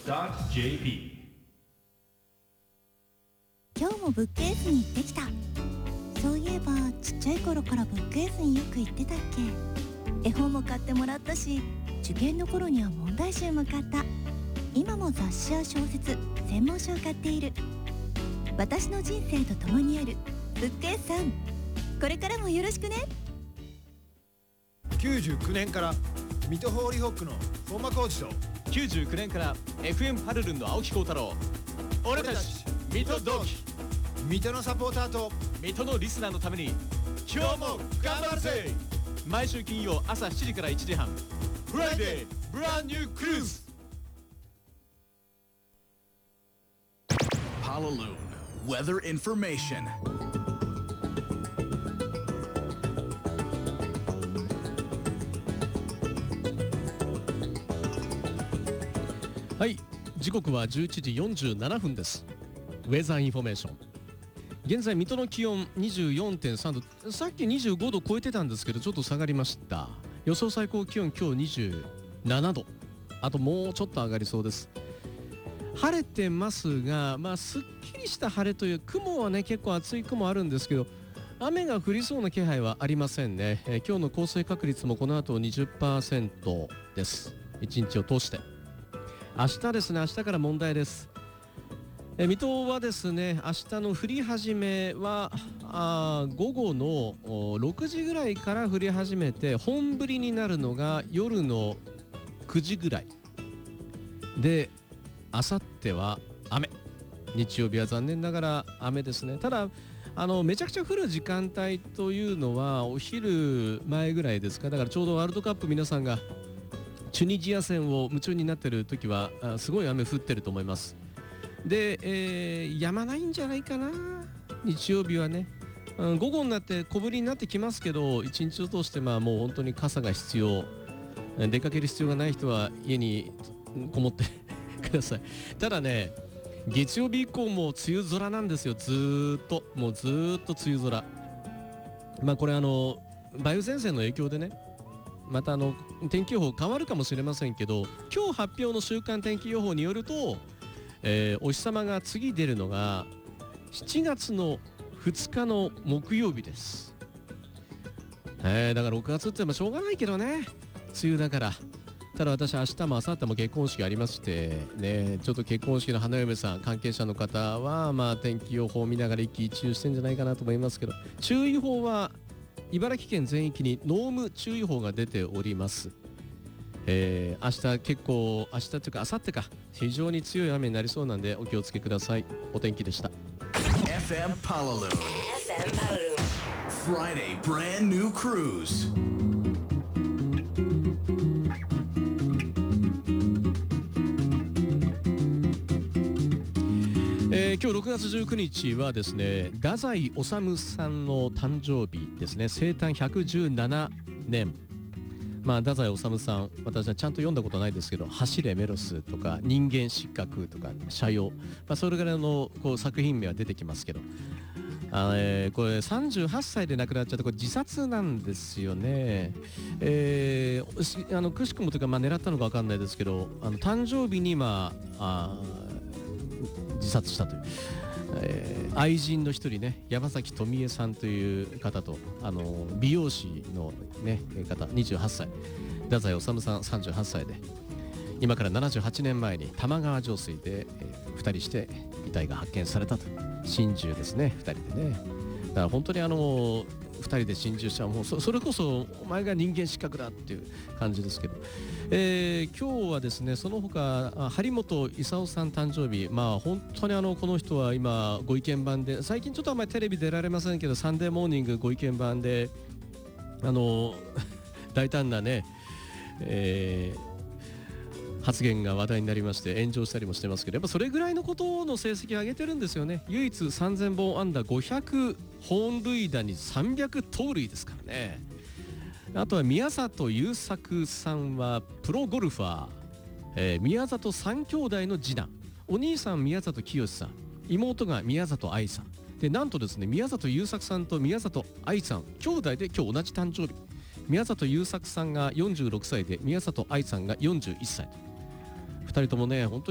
ST-radio.jp。 今日もブックエースに行ってきた。そういえばちっちゃい頃からブックエースによく行ってたっけ。絵本も買ってもらったし、受験の頃には問題集も買った。今も雑誌や小説、専門書を買っている。私の人生と共にあるブックエースさん、これからもよろしくね。 99年から水戸ホーリーホックの相馬浩二と 99年から FM パルルンの青木幸太郎、俺たち水戸同期、 水戸のサポーターと水戸のリスナーのために今日も頑張るぜ。毎週金曜朝7時から1時半、フライデーブランニュークルーズ。 Palaloon Weather Information。 はい、時刻は11時47分です。ウェザーインフォメーション。現在水戸の気温 24.3 度、さっき25度超えてたんですけどちょっと下がりました。予想最高気温今日27度、あともうちょっと上がりそうです。晴れてますが、すっきりした晴れという、雲はね結構厚い雲あるんですけど雨が降りそうな気配はありませんね。今日の降水確率もこの後 20% です。1日を通して。明日ですね、明日から問題です。水戸はですね、明日の降り始めは午後の6時ぐらいから降り始めて、本降りになるのが夜の9時ぐらいで、あさっては雨。日曜日は残念ながら雨ですね。ただめちゃくちゃ降る時間帯というのはお昼前ぐらいですか。だからちょうどワールドカップ皆さんがチュニジア戦を夢中になってる時はすごい雨降ってると思います。で、止まないんじゃないかな、日曜日はね。午後になって小降りになってきますけど、一日を通してもう本当に傘が必要。出かける必要がない人は家にこもってください。ただね、月曜日以降も梅雨空なんですよ。ずーっと梅雨空。これ梅雨前線の影響でね、また天気予報変わるかもしれませんけど、今日発表の週間天気予報によると、お日様が次出るのが7月の2日の木曜日です。だから6月ってしょうがないけどね、梅雨だから。ただ私明日も明後日も結婚式ありましてね、ちょっと結婚式の花嫁さん関係者の方は天気予報を見ながら一喜一憂してんじゃないかなと思いますけど、注意報は茨城県全域に濃霧注意報が出ております。明日結構、明日というか明後日か、非常に強い雨になりそうなんでお気をつけください。お天気でした。 FM Palaloon Friday Brand New Cruise。 今日6月19日はですね、太宰治さんの誕生日ですね。生誕117年。太宰治さん、私はちゃんと読んだことないですけど、走れメロスとか人間失格とか斜陽、それぐらいの作品名は出てきますけど、これ38歳で亡くなっちゃって、これ自殺なんですよね。くしくもというか、狙ったのか分かんないですけど、誕生日に自殺したという、愛人の一人ね、山崎富恵さんという方と美容師の、方28歳、太宰治さん38歳で、今から78年前に玉川上水で、2人して遺体が発見されたと。心中ですね、2人でね。だから本当に2人で心中したら、もうそれこそお前が人間失格だっていう感じですけど、今日はですね、その他張本勲さん誕生日。本当にこの人は今ご意見番で、最近ちょっとあんまりテレビ出られませんけど、サンデーモーニングご意見番で大胆なね、発言が話題になりまして炎上したりもしてますけど、やっぱそれぐらいのことの成績を上げてるんですよね。唯一3000本安打、500本塁打に300盗塁ですからね。あとは宮里優作さんはプロゴルファー、宮里3兄弟の次男、お兄さん宮里清さん、妹が宮里愛さんで、なんとですね、宮里優作さんと宮里愛さん兄弟で今日同じ誕生日。宮里優作さんが46歳で宮里愛さんが41歳。2人ともね、本当に